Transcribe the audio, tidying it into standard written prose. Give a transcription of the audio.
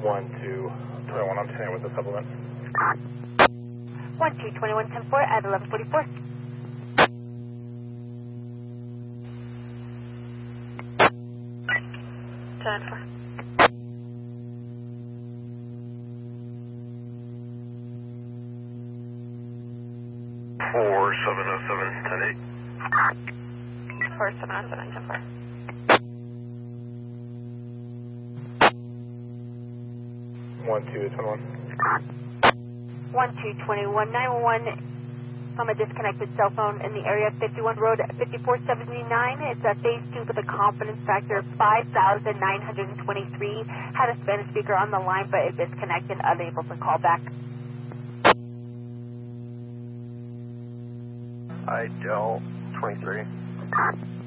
1221 on 10 with the supplement. 1221-10-4 at 1144. Four 707 10-8. 4707 10-4. 1221. 1221 911 from a disconnected cell phone in the area of 51 Road 5479. It's a phase 2 with a confidence factor of 5,923. Had a Spanish speaker on the line, but is disconnected, unable to call back. IDEL 23.